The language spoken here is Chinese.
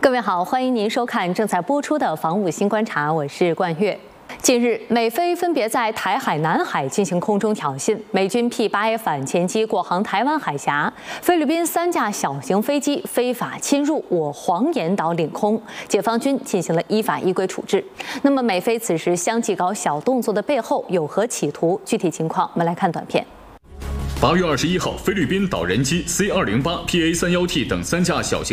各位好，欢迎您收看正在播出的《防务新观察》，我是冠月。近日，美菲分别在台海、南海进行空中挑衅，美军 P-8A 反潜机过航台湾海峡，菲律宾3架小型飞机非法侵入我黄岩岛领空，解放军进行了依法依规处置。那么，美菲此时相继搞小动作的背后有何企图？具体情况，我们来看短片。 8月21号，菲律宾岛人机 C208、PA31T 等3架小型